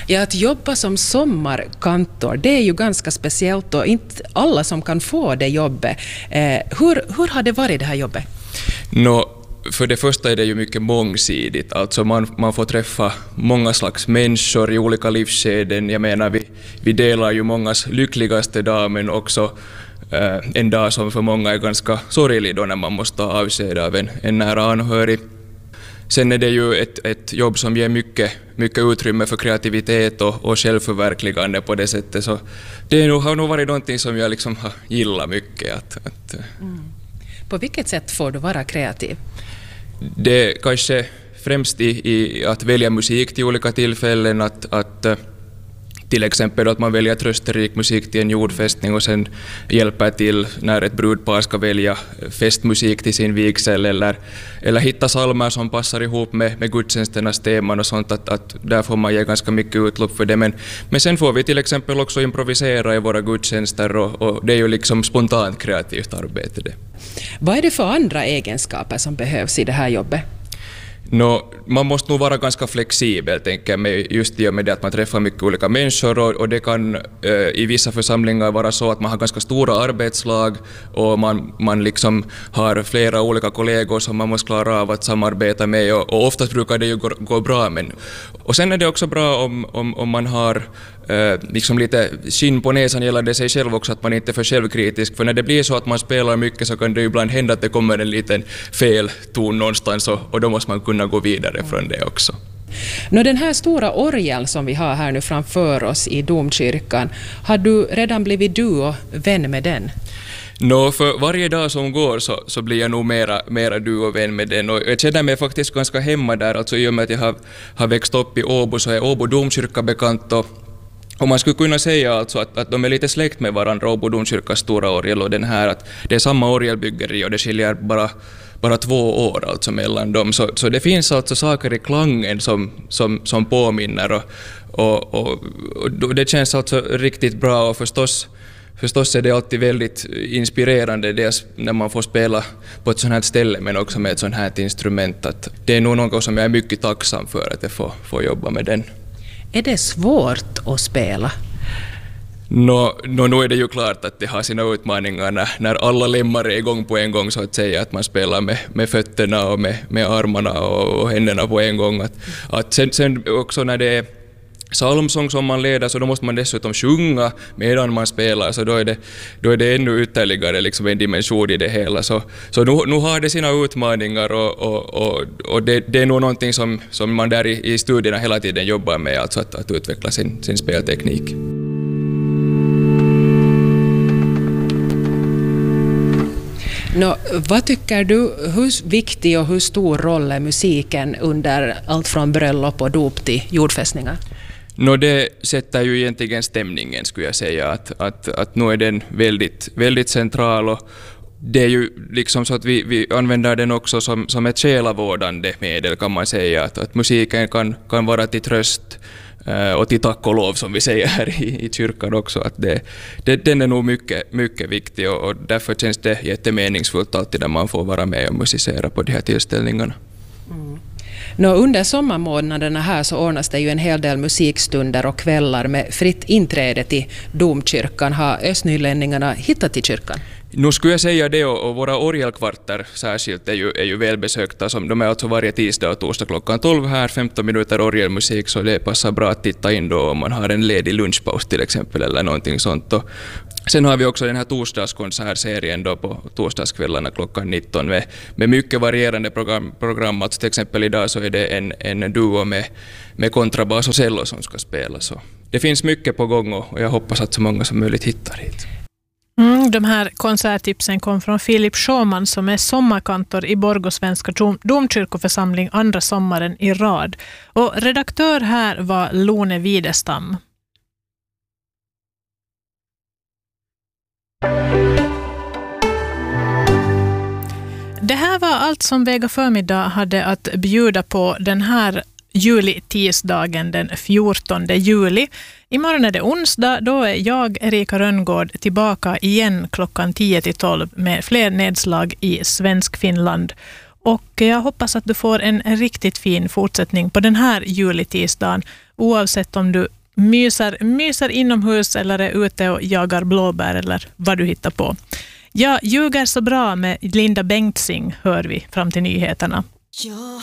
Ja, att jobba som sommarkantor, det är ju ganska speciellt och inte alla som kan få det jobbet. Hur har det varit det här jobbet? För det första är det ju mycket mångsidigt. Alltså man får träffa många slags människor i olika livsskeden. Jag menar, vi delar ju mångas lyckligaste dag, men också en dag som för många är ganska sorglig då när man måste ta avsked av en nära anhörig. Sen är det ju ett jobb som ger mycket utrymme för kreativitet och självförverkligande på det sättet. Så det har nog varit någonting som jag liksom har gillat mycket. På vilket sätt får du vara kreativ? Det kanske främst i att välja musik till olika tillfällen, att till exempel att man väljer trösterik musik till en jordfästning och sen hjälper till när ett brudpar ska välja festmusik till sin vigsel, eller hitta psalmer som passar ihop med gudstjänsternas teman och sånt, att där får man ge ganska mycket utlopp för det. Men sen får vi till exempel också improvisera i våra gudstjänster och det är ju liksom spontant kreativt arbete det. Vad är det för andra egenskaper som behövs i det här jobbet? Man måste nog vara ganska flexibel, tänker jag mig, just i och med det att man träffar mycket olika människor och det kan i vissa församlingar vara så att man har ganska stora arbetslag och man liksom har flera olika kollegor som man måste klara av att samarbeta med och oftast brukar det ju gå bra. Och sen är det också bra om man har liksom lite skinn på näsan gällande sig själv också, att man inte är för självkritisk, för när det blir så att man spelar mycket så kan det ibland hända att det kommer en liten fel ton någonstans och då måste man kunna gå vidare från det också. Den här stora orgeln som vi har här nu framför oss i domkyrkan, har du redan blivit du och vän med den? För varje dag som går så blir jag nog mera du och vän med den, och jag känner mig faktiskt ganska hemma där, alltså i och med att jag har växt upp i Åbo så är Åbo domkyrka bekant och man skulle kunna säga alltså att de är lite släkt med varandra, Åbo domkyrkas stora orgel och den här, att det är samma orgelbyggeri och det skiljer bara 2 år alltså mellan dem. Så det finns alltså saker i klangen som påminner och det känns alltså riktigt bra, och förstås är det alltid väldigt inspirerande dels när man får spela på ett sånt här ställe men också med ett sånt här instrument, att det är nog något som jag är mycket tacksam för att jag får jobba med den. Är det svårt att spela? Nu är det ju klart att det har sina utmaningar när alla lemmar är igång på en gång, så att säga, att man spelar med fötterna och med armarna och händerna på en gång. Att sen också när det är psalmsång som man leder, så då måste man dessutom sjunga medan man spelar, så då är det ännu ytterligare liksom en dimension i det hela. Så nu har det sina utmaningar och det är nog någonting som man där i studierna hela tiden jobbar med, alltså att utveckla sin spelteknik. Vad tycker du, hur viktig och hur stor roll är musiken under allt från bröllop och dop till jordfästningar? Det sätter ju egentligen stämningen, skulle jag säga, att nu är den väldigt, väldigt central, och det är ju liksom så att vi använder den också som ett själavårdande medel, kan man säga, att musiken kan vara till tröst och till tack och lov, som vi säger här i kyrkan också, att den är nog mycket viktig, och därför känns det jättemeningsfullt alltid när man får vara med och musicera på de här tillställningarna. Under sommarmånaderna här så ordnas det ju en hel del musikstunder och kvällar med fritt inträde till domkyrkan. Har östnylänningarna hittat till kyrkan? Nu skulle jag säga det, och våra orgelkvarter särskilt är ju välbesökta. De är alltså varje tisdag och torsdag klockan 12 här, 15 minuter orgelmusik, så det passar bra att titta in då om man har en ledig lunchpaus till exempel eller någonting sånt. Och sen har vi också den här torsdagskonsertserien då på torsdagskvällarna klockan 19 med mycket varierande program. Alltså till exempel idag så är det en duo med kontrabas och cello som ska spela. Så det finns mycket på gång, och jag hoppas att så många som möjligt hittar hit. De här konserttipsen kom från Filip Sjöman som är sommarkantor i Borgosvenska domkyrkoförsamling andra sommaren i rad. Och redaktör här var Lone Widestam. Det här var allt som Vega förmiddag hade att bjuda på den här juli-tisdagen den 14 juli. Imorgon är det onsdag, då är jag, Erika Rönngård, tillbaka igen klockan 10-12 med fler nedslag i Svensk Finland. Och jag hoppas att du får en riktigt fin fortsättning på den här julitisdagen, oavsett om du myser inomhus eller är ute och jagar blåbär eller vad du hittar på. Jag ljuger så bra med Linda Bengtzing hör vi fram till nyheterna. Jag